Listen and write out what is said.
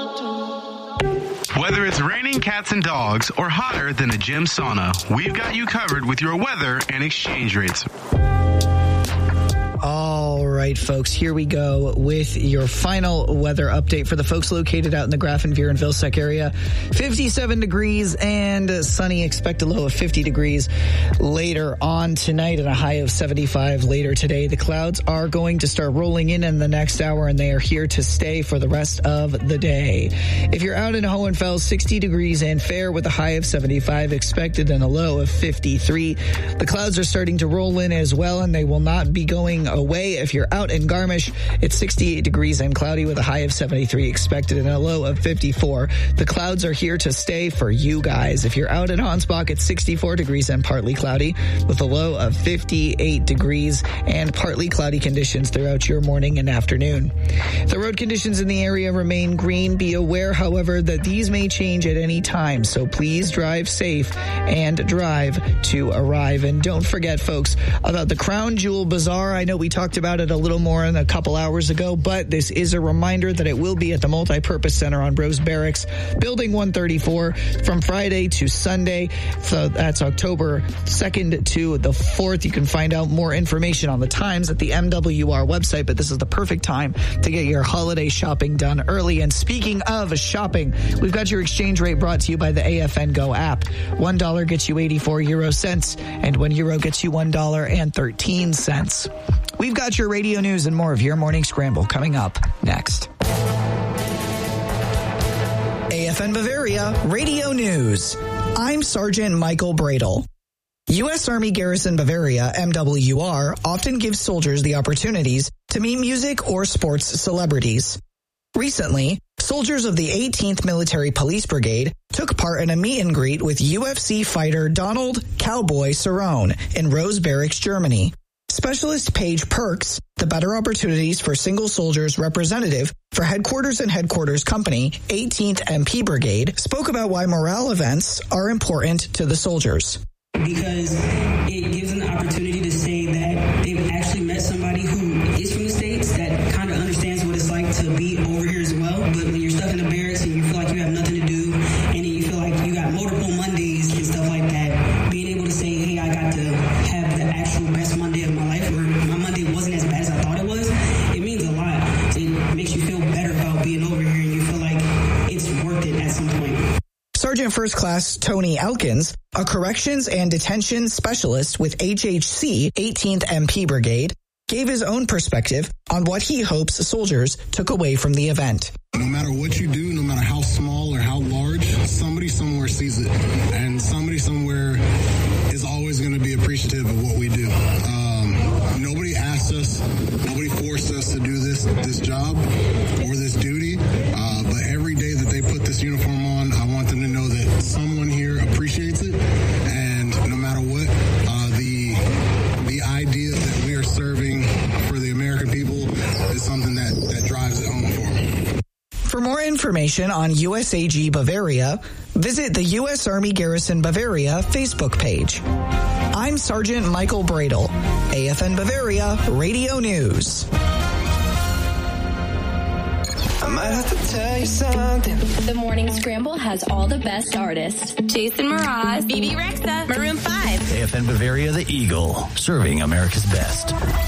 Whether it's raining cats and dogs or hotter than a gym sauna, we've got you covered with your weather and exchange rates. All right, folks, here we go with your final weather update for the folks located out in the Grafenveer and Vilseck area. 57 degrees and sunny. Expect a low of 50 degrees later on tonight and a high of 75 later today. The clouds are going to start rolling in the next hour, and they are here to stay for the rest of the day. If you're out in Hohenfels, 60 degrees and fair with a high of 75 expected and a low of 53. The clouds are starting to roll in as well, and they will not be going away. If you're out in Garmisch, it's 68 degrees and cloudy with a high of 73 expected and a low of 54. The clouds are here to stay for you guys. If you're out in Hansbach, it's 64 degrees and partly cloudy with a low of 58 degrees and partly cloudy conditions throughout your morning and afternoon. The road conditions in the area remain green. Be aware, however, that these may change at any time, so please drive safe and drive to arrive. And don't forget, folks, about the Crown Jewel Bazaar. I know we talked about it a little more a couple hours ago, but this is a reminder that it will be at the Multipurpose Center on Bros Barracks, Building 134, from Friday to Sunday. So that's October 2nd to the 4th. You can find out more information on the times at the MWR website, but this is the perfect time to get your holiday shopping done early. And speaking of shopping, we've got your exchange rate brought to you by the AFN Go app. $1 gets you 84 euro cents, and €1 gets you $1.13. We've got your radio news and more of your morning scramble coming up next. AFN Bavaria Radio News. I'm Sergeant Michael Bradle. U.S. Army Garrison Bavaria, MWR, often gives soldiers the opportunities to meet music or sports celebrities. Recently, soldiers of the 18th Military Police Brigade took part in a meet and greet with UFC fighter Donald Cowboy Cerrone in Rose Barracks, Germany. Specialist Paige Perks, the Better Opportunities for Single Soldiers representative for Headquarters and Headquarters Company, 18th MP Brigade, spoke about why morale events are important to the soldiers. Because it gives them the opportunity to say that they've actually met somebody who is from the States that kind of understands what it's like to be over here as well. But when you're stuck in the barracks and you feel like you have nothing to do, and then you feel like you got multiple Mondays and stuff like that, being able to say, hey, I got to have the actual best Monday of my life, or my Monday wasn't as bad as I thought it was, it means a lot. It makes you feel better about being over here, and you feel like it's worth it at some point. Sergeant First Class Tony Elkins, a corrections and detention specialist with HHC 18th MP Brigade, gave his own perspective on what he hopes soldiers took away from the event. No matter what you do, no matter how small or how large, somebody somewhere sees it, and somebody somewhere is always going to be appreciative of what we do. Nobody asked us, nobody forced us to do this job or this duty, but every day that they put this uniform on, I want them to know that someone here appreciates it, and no matter what, the idea that we are serving for the American people is something that drives it home for me. For more information on USAG Bavaria, visit the U.S. Army Garrison Bavaria Facebook page. I'm Sergeant Michael Bradle, AFN Bavaria Radio News. I might have to tell you something. The Morning Scramble has all the best artists. Jason Mraz, BB Rexa, Maroon 5. AFN Bavaria, the Eagle, serving America's best.